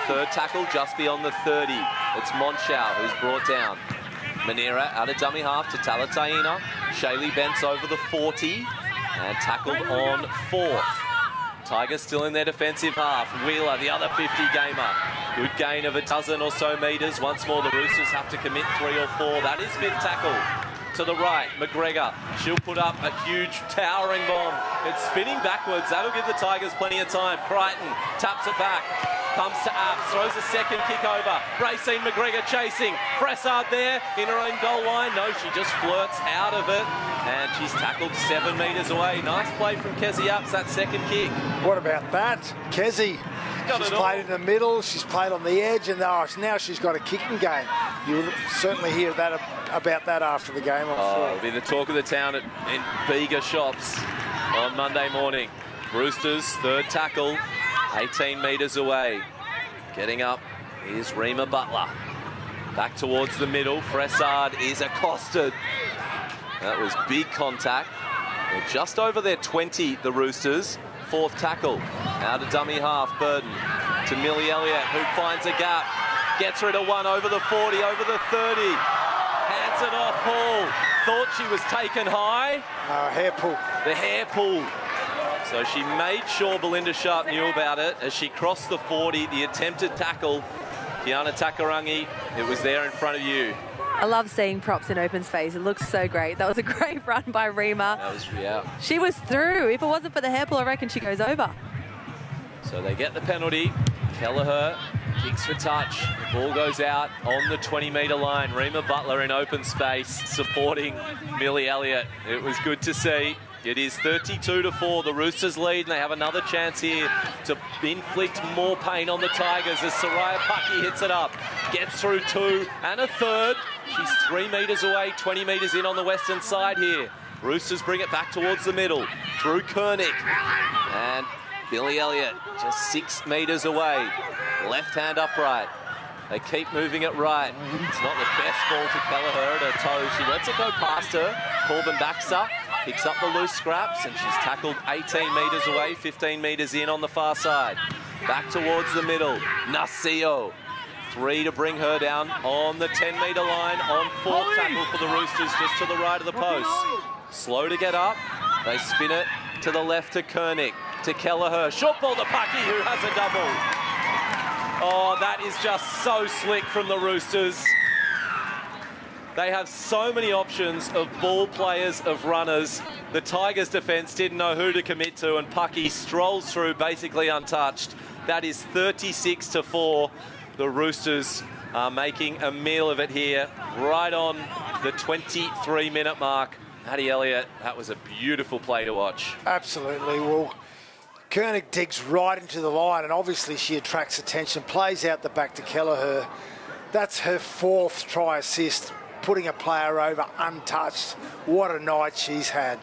third tackle just beyond the 30. It's Monschau who's brought down. Manera out of dummy half to Talataina. Shaylee Bentz over the 40 and tackled on 4th. Tigers still in their defensive half. Wheeler, the other 50-gamer. Good gain of a dozen or so metres. Once more, the Roosters have to commit 3 or 4. That is 5th tackle. To the right, McGregor. She'll put up a huge towering bomb. It's spinning backwards. That'll give the Tigers plenty of time. Crichton taps it back. Comes to Apps, throws a second kick over. Racine McGregor chasing. Fressard there in her own goal line. No, she just flirts out of it. And she's tackled 7 metres away. Nice play from Kezzy Apps, that second kick. What about that? Kezzy. She's played in the middle, she's played on the edge, and now she's got a kicking game. You'll certainly hear that about that after the game, I'm sure. It'll be the talk of the town in Bega Shops on Monday morning. Roosters, third tackle, 18 metres away. Getting up is Rima Butler. Back towards the middle. Fressard is accosted. That was big contact. They're just over their 20, the Roosters. 4th tackle. Out of dummy half, Burton to Millie Elliott, who finds a gap. Gets rid of one over the 40, over the 30. Hands it off Hall. Thought she was taken high. Hair pull. The hair pull. So she made sure Belinda Sharp knew about it as she crossed the 40. The attempted tackle. Kiana Takarangi, it was there in front of you. I love seeing props in open space. It looks so great. That was a great run by Rima. That was, yeah. She was through. If it wasn't for the hair pull, I reckon she goes over. So they get the penalty. Kelleher kicks for touch. The ball goes out on the 20-metre line. Rima Butler in open space supporting Millie Elliott. It was good to see. It is 32-4. The Roosters lead, and they have another chance here to inflict more pain on the Tigers as Soraya Pucky hits it up. Gets through 2 and a third. She's 3 metres away, 20 metres in on the western side here. Roosters bring it back towards the middle. Through Koenig. And Billy Elliott just 6 metres away. Left hand upright. They keep moving it right. It's not the best ball to Kelleher at her toes. She lets it go past her. Corbin Baxter picks up the loose scraps, and she's tackled 18 metres away, 15 metres in on the far side. Back towards the middle. Nasio. 3 to bring her down on the 10-metre line on 4th tackle for the Roosters, just to the right of the post. Slow to get up. They spin it to the left to Koenig, to Kelleher. Short ball to Pucky, who has a double. Oh, that is just so slick from the Roosters. They have so many options of ball players, of runners. The Tigers' defence didn't know who to commit to, and Pucky strolls through basically untouched. That is 36-4. The Roosters are making a meal of it here, right on the 23-minute mark. Hattie Elliott, that was a beautiful play to watch. Absolutely. Well, Koenig digs right into the line, and obviously she attracts attention, plays out the back to Kelleher. That's her 4th try assist, putting a player over untouched. What a night she's had.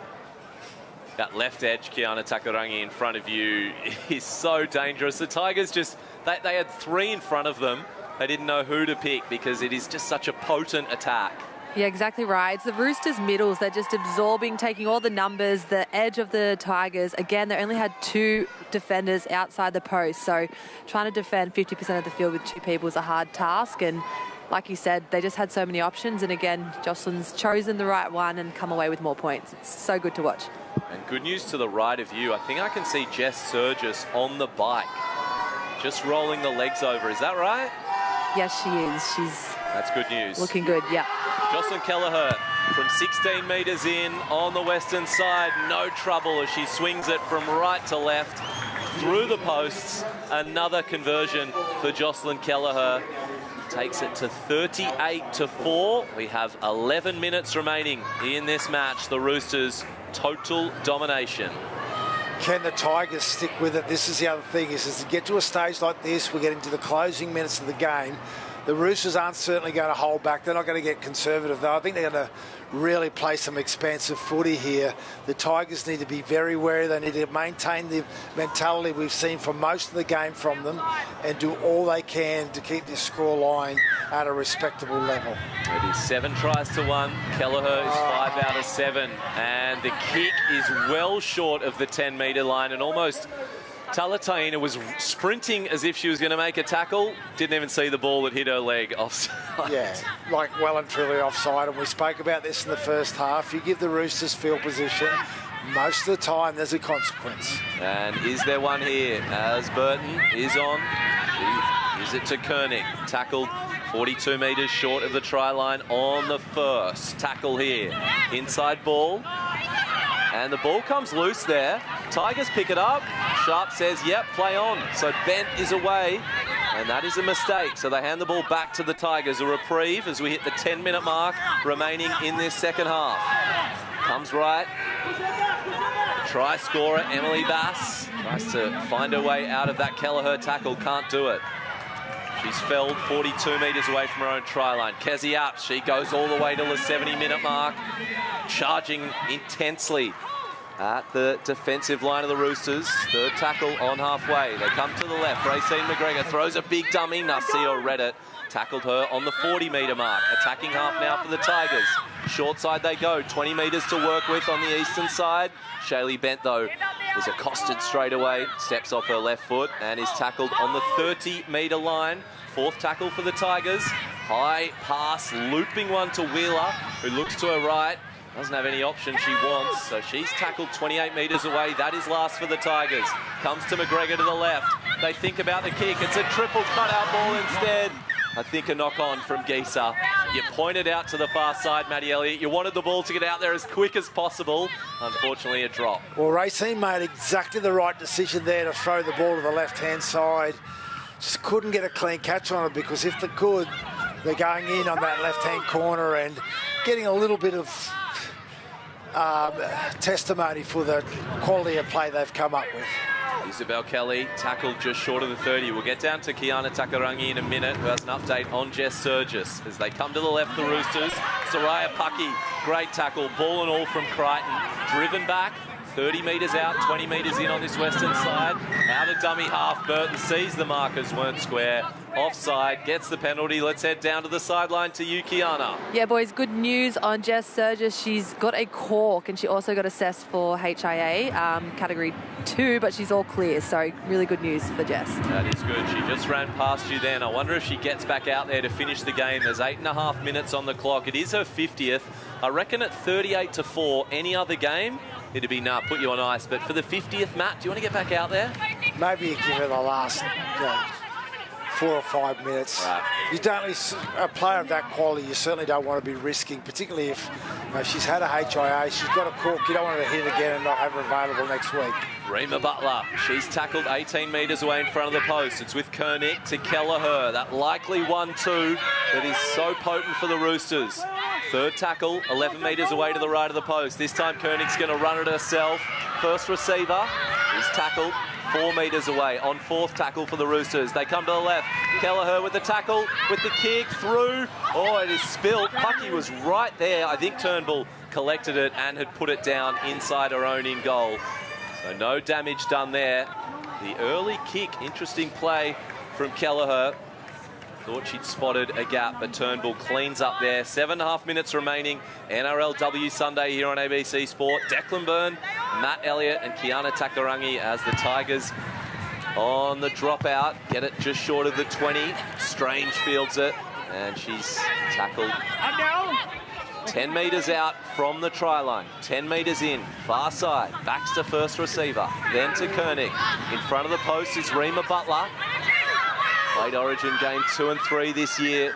That left edge, Kiana Takarangi, in front of you is so dangerous. The Tigers just, they had 3 in front of them. They didn't know who to pick because it is just such a potent attack. Yeah, exactly right. It's the Roosters' middles. They're just absorbing, taking all the numbers, the edge of the Tigers. Again, they only had 2 defenders outside the post, so trying to defend 50% of the field with 2 people is a hard task. And like you said, they just had so many options. And again, Jocelyn's chosen the right one and come away with more points. It's so good to watch. And good news to the right of you. I think I can see Jess Surgis on the bike, just rolling the legs over. Is that right? Yes, she is. That's good news. Looking good, yeah. Jocelyn Kelleher from 16 metres in on the western side. No trouble as she swings it from right to left through the posts. Another conversion for Jocelyn Kelleher. Takes it to 38-4. We have 11 minutes remaining in this match. The Roosters, total domination. Can the Tigers stick with it? This is the other thing, is to get to a stage like this, we're getting to the closing minutes of the game. The Roosters aren't certainly going to hold back. They're not going to get conservative, though. I think they're going to really play some expansive footy here. The Tigers need to be very wary. They need to maintain the mentality we've seen for most of the game from them and do all they can to keep this score line at a respectable level. It is 7 tries to 1. Kelleher is 5 out of 7. And the kick is well short of the 10-metre line and almost Talataina was sprinting as if she was going to make a tackle. Didn't even see the ball that hit her leg offside. Yeah, like well and truly offside. And we spoke about this in the first half. You give the Roosters field position, most of the time there's a consequence. And is there one here as Burton is on? She gives it to Koenig. Tackled 42 metres short of the try line on the first tackle here. Inside ball. And the ball comes loose there. Tigers pick it up. Sharp says, yep, play on. So Bent is away. And that is a mistake. So they hand the ball back to the Tigers. A reprieve as we hit the 10-minute mark remaining in this second half. Comes right. Try scorer Emily Bass tries to find her way out of that Kelleher tackle. Can't do it. She's felled 42 metres away from her own try line. Kezi up. She goes all the way to the 70-minute mark. Charging intensely at the defensive line of the Roosters. Third tackle on halfway. They come to the left. Racine McGregor throws a big dummy. Nasio read it. Tackled her on the 40-metre mark. Attacking half now for the Tigers. Short side they go. 20 metres to work with on the eastern side. Shaylee Bent, though, was accosted straight away. Steps off her left foot and is tackled on the 30-metre line. Fourth tackle for the Tigers. High pass, looping one to Wheeler, who looks to her right. Doesn't have any option she wants, so she's tackled 28 metres away. That is last for the Tigers. Comes to McGregor to the left. They think about the kick. It's a triple cutout ball instead. I think a knock-on from Geisa. You pointed out to the far side, Maddie Elliott. You wanted the ball to get out there as quick as possible. Unfortunately, a drop. Well, Racine made exactly the right decision there to throw the ball to the left-hand side. Just couldn't get a clean catch on it, because if they could, they're going in on that left-hand corner and getting a little bit of testimony for the quality of play they've come up with. Isabel Kelly tackled just short of the 30. We'll get down to Kiana Takarangi in a minute, who has an update on Jess Surgis. As they come to the left, the Roosters. Soraya Pucky, great tackle, ball and all from Crichton. Driven back, 30 metres out, 20 metres in on this western side. Out of dummy half, Burton sees the markers weren't square. Offside, gets the penalty. Let's head down to the sideline to you, Kiana. Yeah, boys, good news on Jess Surgis. She's got a cork and she also got assessed for HIA, category 2, but she's all clear. So really good news for Jess. That is good. She just ran past you then. I wonder if she gets back out there to finish the game. There's 8.5 minutes on the clock. It is her 50th. I reckon at 38-4, any other game, it'd be, nah, put you on ice. But for the 50th, Matt, do you want to get back out there? Maybe you give her the last 4 or 5 minutes. Right. You don't, a player of that quality, you certainly don't want to be risking, particularly if she's had a HIA, she's got a cork, you don't want her to hit again and not have her available next week. Rima Butler, she's tackled 18 metres away in front of the post. It's with Koenig to Kelleher. That likely 1-2 that is so potent for the Roosters. Third tackle, 11 metres away to the right of the post. This time Koenig's going to run it herself. First receiver is tackled 4 metres away on fourth tackle for the Roosters. They come to the left. Kelleher with the tackle, with the kick through. Oh, it is spilled. Pucky was right there. I think Turnbull collected it and had put it down inside her own in goal. So no damage done there. The early kick, interesting play from Kelleher. Thought she'd spotted a gap, but Turnbull cleans up there. 7.5 minutes remaining. NRLW Sunday here on ABC Sport. Declan Byrne, Matt Elliott and Kiana Takarangi as the Tigers on the dropout. Get it just short of the 20. Strange fields it, and she's tackled 10 metres out from the try line. 10 metres in, far side. Baxter first receiver, then to Koenig. In front of the post is Rima Butler. Played Origin game 2 and 3 this year.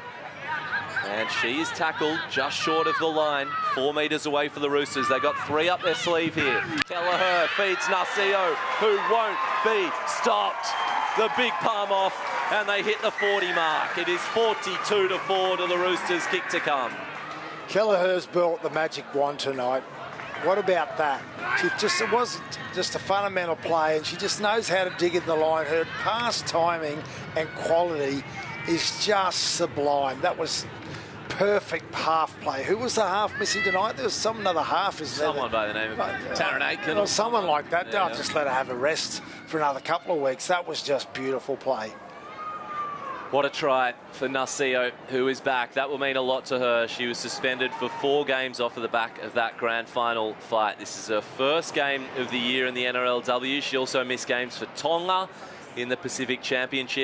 And she is tackled just short of the line, 4 metres away for the Roosters. They got 3 up their sleeve here. Kelleher feeds Nasio, who won't be stopped. The big palm off, and they hit the 40 mark. It is 42-4 to the Roosters, kick to come. Kelleher's built the magic wand tonight. What about that? It wasn't just a fundamental play, and she just knows how to dig in the line. Her pass timing and quality is just sublime. That was perfect half play. Who was the half missing tonight? There was another half, isn't there? Someone by the name of Taryn Aitken. Or someone like that. Yeah. Don't just let her have a rest for another couple of weeks. That was just beautiful play. What a try for Narcio, who is back. That will mean a lot to her. She was suspended for 4 games off of the back of that grand final fight. This is her first game of the year in the NRLW. She also missed games for Tonga in the Pacific Championship.